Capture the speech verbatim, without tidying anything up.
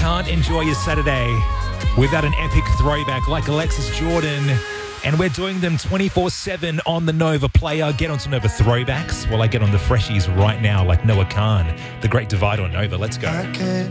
can't enjoy your Saturday without an epic throwback like Alexis Jordan. And we're doing them twenty-four seven on the Nova Player. Get onto Nova Throwbacks while I get on the freshies right now like Noah Khan. The Great Divide on Nova. Let's go.